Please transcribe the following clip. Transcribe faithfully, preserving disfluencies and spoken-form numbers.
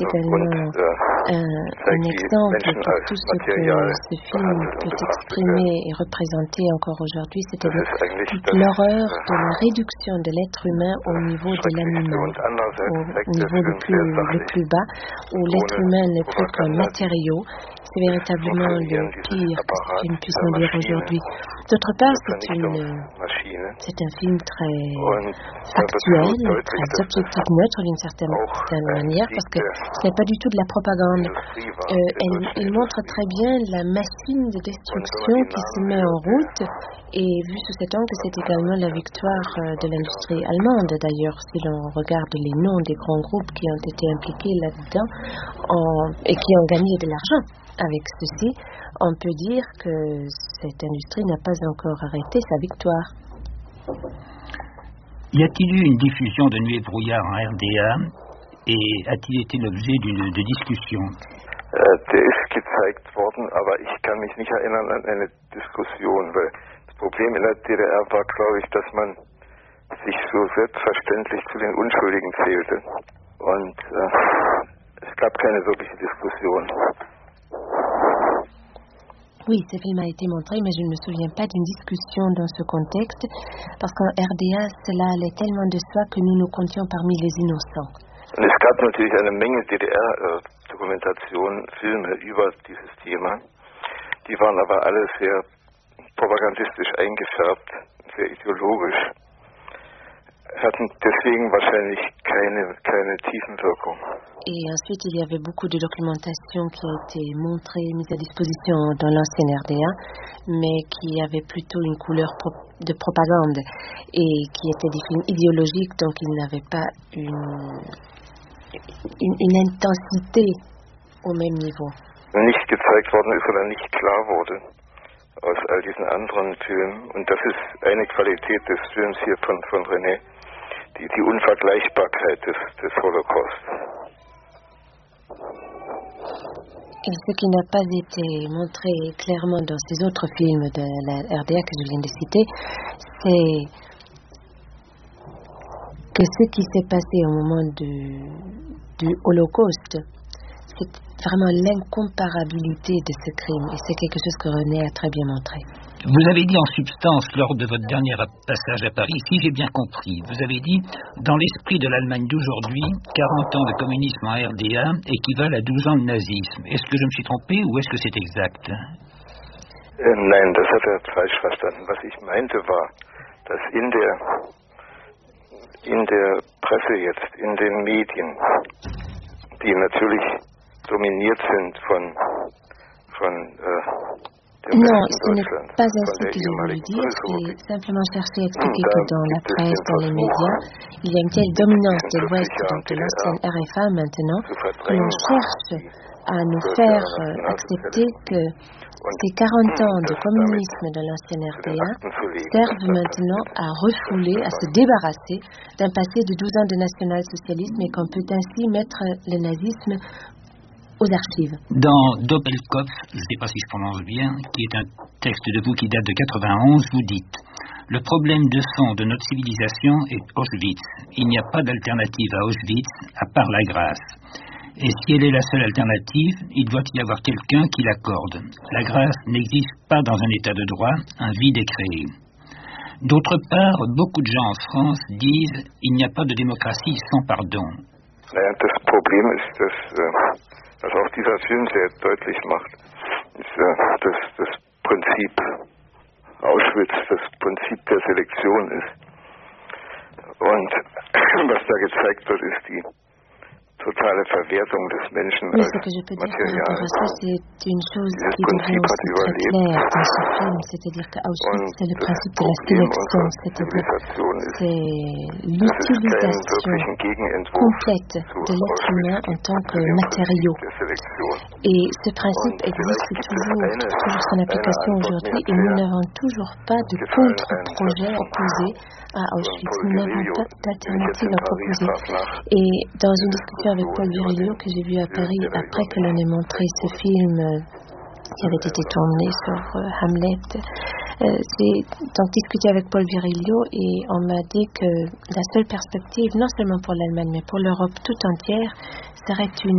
également un, un exemple pour tout ce que ce film peut exprimer et représenter encore aujourd'hui, c'est-à-dire toute l'horreur de la réduction de l'être humain au niveau de l'animal, au niveau le plus, le plus bas, où l'être humain n'est plus qu'un matériau. C'est véritablement le pire que ce film puisse nous dire aujourd'hui. D'autre part, c'est une, c'est un film très factuel, très objectif, neutre d'une certaine, certaine manière, parce que ce n'est pas du tout de la propagande. Euh, elle, il montre très bien la machine de destruction qui se met en route, et vu sous cet angle, c'est également la victoire de l'industrie allemande. D'ailleurs, si l'on regarde les noms des grands groupes qui ont été impliqués là-dedans en, et qui ont gagné de l'argent avec ceci, on peut dire que cette industrie n'a pas encore arrêté sa victoire. Y a-t-il eu une diffusion de Nuit et brouillard en R D A et a-t-il été l'objet d'une de discussion? Äh, der ist gezeigt worden, aber ich kann mich nicht erinnern an eine Diskussion, weil das Problem in der D D R war, glaube ich, dass man sich so selbstverständlich zu den Unschuldigen zählte. Und äh, es gab keine wirkliche Diskussion. Oui, ce film a été montré, mais je ne me souviens pas d'une discussion dans ce contexte, parce qu'en R D A, cela allait tellement de soi que nous nous comptions parmi les innocents. Und es gab natürlich eine Menge D D R-Dokumentationen, Filme über dieses Thema. Die waren aber alle sehr propagandistisch eingefärbt, sehr ideologisch. Hatten deswegen wahrscheinlich keine, keine Tiefenwirkung. Et ensuite, il y avait beaucoup de documentation qui a été montrée, mise à disposition dans l'ancienne R D A, mais qui avait plutôt une couleur pro- de propagande et qui étaient des films idéologiques, donc ils n'avaient pas une, une, une intensité au même niveau. Nicht gezeigt worden ist oder nicht klar wurde aus all diesen anderen Filmen, und das ist eine Qualität des Films hier von, von René, die, die Unvergleichbarkeit des, des Holocaust. Et ce qui n'a pas été montré clairement dans ces autres films de la R D A que je viens de citer, c'est que ce qui s'est passé au moment du, du Holocauste, c'est vraiment l'incomparabilité de ce crime, et c'est quelque chose que René a très bien montré. Vous avez dit en substance, lors de votre dernier passage à Paris, si j'ai bien compris, vous avez dit, dans l'esprit de l'Allemagne d'aujourd'hui, quarante ans de communisme en R D A équivalent à douze ans de nazisme. Est-ce que je me suis trompé ou est-ce que c'est exact? Äh, nein, das hat er falsch verstanden. Was ich meinte war, dass in der, in der Presse jetzt, in den Medien, die natürlich dominiert sind von, von äh, Non, ce n'est pas ainsi que j'ai voulu dire, c'est simplement chercher à expliquer que dans la presse, dans les médias, il y a une telle dominance de l'Ouest, donc de l'ancienne R F A maintenant, que l'on cherche à nous faire euh, accepter que ces quarante ans de communisme de l'ancienne R D A servent maintenant à refouler, à se débarrasser d'un passé de douze ans de national-socialisme et qu'on peut ainsi mettre le nazisme aux archives. Dans Doppelkopf, je ne sais pas si je prononce bien, qui est un texte de vous qui date de quatre-vingt-onze, vous dites « Le problème de fond de notre civilisation est Auschwitz. Il n'y a pas d'alternative à Auschwitz à part la grâce. Et si elle est la seule alternative, il doit y avoir quelqu'un qui l'accorde. La grâce n'existe pas dans un état de droit, un vide est créé. » D'autre part, beaucoup de gens en France disent « Il n'y a pas de démocratie sans pardon. » Das Problem ist, dass, was auch dieser Film sehr deutlich macht, ist dass das Prinzip Auschwitz das Prinzip der Selektion ist. Und was da gezeigt wird, ist die totale Verwertung des Menschen Mais als ce que je peux dire par Material. rapport à ça, c'est une chose Dieses qui devient Prinzip hat aussi très überlebt. claire dans ce film, c'est-à-dire qu'à Auschwitz, Und c'est le das principe de la Problem sélection, unserer c'est-à-dire Zivilisation ist, c'est dass es keinen l'utilisation wirklichen Gegenentwurf complète zu de l'être humain en Auschwitz tant gibt, que zu dem matériau. Prinzip der Selektion. Et ce principe Und existe vielleicht gibt es toujours, eine- toujours son eine application Antwort aujourd'hui, mehr et nous claire. n'avons toujours pas de Gefallen contre-projet einen Satz opposé à Auschwitz. Paul Nous n'avons Virilio, pas den ich jetzt d'alternative in à Paris proposer. traf nach Et dans une der discussion avec Paul Diskussion über Virilio den que j'ai vu à Film, Paris der da après über que l'on ait montré ce film euh, qui avait été tourné sur euh, Hamlet, euh, j'ai donc discuté avec Paul Virilio et on m'a dit que la seule perspective, non seulement pour l'Allemagne mais pour l'Europe tout entière, serait une